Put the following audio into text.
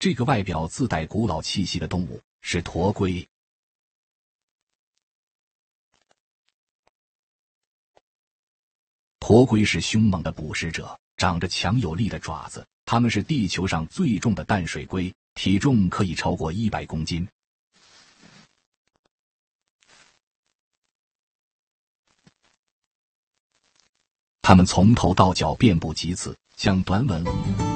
这个外表自带古老气息的动物是驼龟。驼龟是凶猛的捕食者，长着强有力的爪子，它们是地球上最重的淡水龟，体重可以超过100公斤。它们从头到脚遍布棘刺，像短吻